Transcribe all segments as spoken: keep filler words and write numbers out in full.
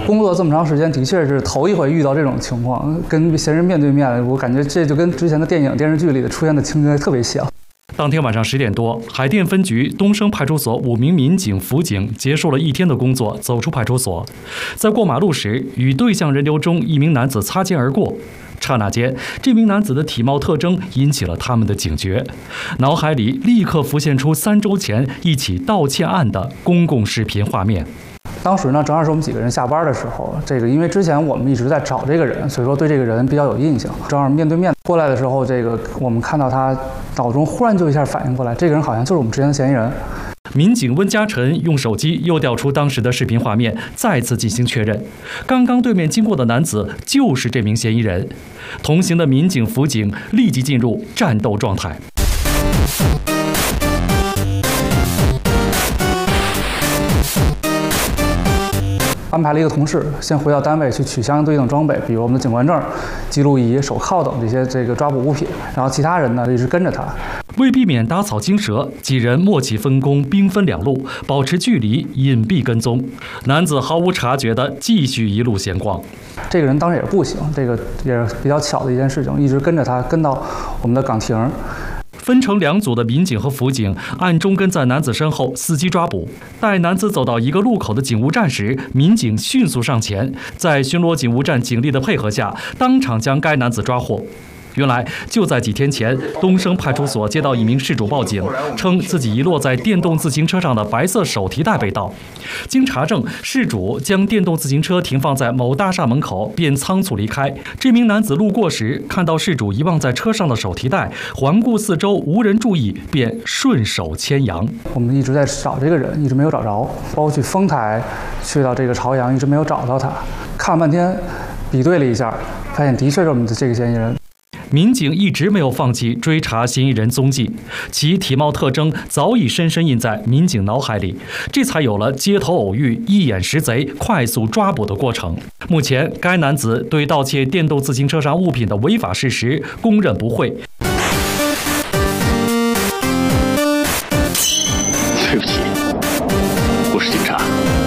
工作这么长时间，的确是头一回遇到这种情况，跟嫌疑人面对面，我感觉这就跟之前的电影、电视剧里的出现的情节特别像。 当天晚上十点多，海淀分局东升派出所五名民警、辅警结束了一天的工作，走出派出所，在过马路时与对向人流中一名男子擦肩而过。刹那间，这名男子的体貌特征引起了他们的警觉，脑海里立刻浮现出三周前一起盗窃案的公共视频画面。 当时呢，正好是我们几个人下班的时候，这个因为之前我们一直在找这个人，所以说对这个人比较有印象。正好面对面过来的时候，这个我们看到他脑中忽然就一下反应过来，这个人好像就是我们之前的嫌疑人。 民警温嘉晨用手机又调出当时的视频画面，再次进行确认，刚刚对面经过的男子就是这名嫌疑人。同行的民警、辅警立即进入战斗状态。 安排了一个同事先回到单位去取相应对应的装备，比如我们的警官证、记录仪、手铐等这些这个抓捕物品。然后其他人呢一直跟着他。 为避免打草惊蛇，几人默契分工，兵分两路，保持距离，隐蔽跟踪。男子毫无察觉地继续一路闲逛。 这个人当时也是步行，这个也是比较巧的一件事情，一直跟着他跟到我们的岗亭。 分成两组的民警和辅警暗中跟在男子身后伺机抓捕。待男子走到一个路口的警务站时，民警迅速上前，在巡逻警务站警力的配合下，当场将该男子抓获。原来就在几天前，东升派出所接到一名事主报警，称自己遗落在电动自行车上的白色手提袋被盗。经查证，事主将电动自行车停放在某大厦门口，便仓促离开。这名男子路过时，看到事主遗忘在车上的手提袋，环顾四周无人注意，便顺手牵羊。 我们一直在找这个人，一直没有找着，包括去丰台，去到这个朝阳，一直没有找到他。看了半天，比对了一下，发现的确是我们的这个嫌疑人。 民警一直没有放弃追查嫌疑人踪迹，其体貌特征早已深深印在民警脑海里，这才有了街头偶遇、一眼识贼、快速抓捕的过程。目前，该男子对盗窃电动自行车上物品的违法事实供认不讳。 对不起，我是警察。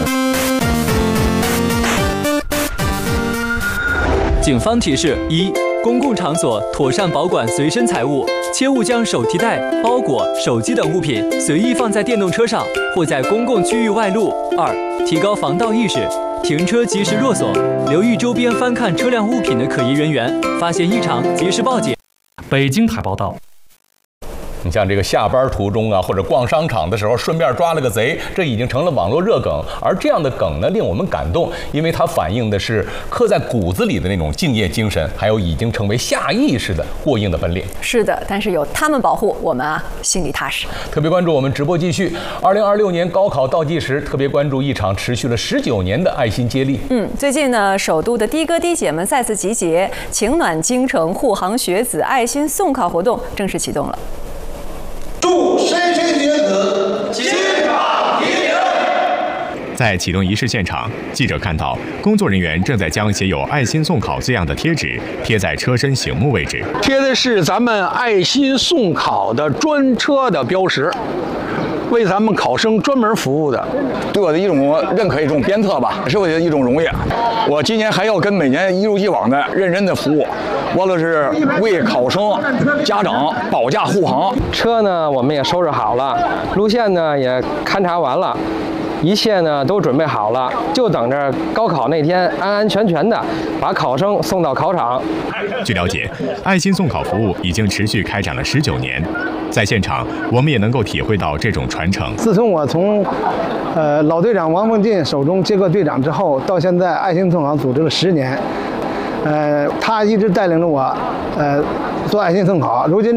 警方提示：一、公共场所妥善保管随身财物，切勿将手提袋、包裹、手机等物品随意放在电动车上或在公共区域外露。二、提高防盗意识，停车及时落锁，留意周边翻看车辆物品的可疑人员，发现异常及时报警。 北京台报道。 你像这个下班途中啊，或者逛商场的时候，顺便抓了个贼，这已经成了网络热梗。而这样的梗呢，令我们感动，因为它反映的是刻在骨子里的那种敬业精神，还有已经成为下意识的过硬的本领。 是的，但是有他们保护我们啊，心里踏实。 特别关注我们直播继续。二零二六年高考倒计时，特别关注一场持续了十九年的爱心接力。 嗯，最近呢，首都的的哥弟姐们再次集结，情暖京城护航学子爱心送考活动正式启动了。 祝莘莘学子金榜题名。 在启动仪式现场，记者看到工作人员正在将写有“爱心送考”字样的贴纸贴在车身醒目位置。 贴的是咱们爱心送考的专车的标识，为咱们考生专门服务的， 对我的一种认可、一种鞭策吧，是我的一种荣誉。我今年还要跟每年一如既往的认真的服务，完了是为考生、家长保驾护航。 车呢，我们也收拾好了，路线呢也勘察完了。一切呢都准备好了，就等着高考那天安安全全的把考生送到考场。 据了解，爱心送考服务已经持续开展了十九年，在现场我们也能够体会到这种传承。 自从我从呃老队长王凤进手中接过队长之后，到现在爱心送考组织了十年，呃，他一直带领着我，呃，做爱心送考，如今。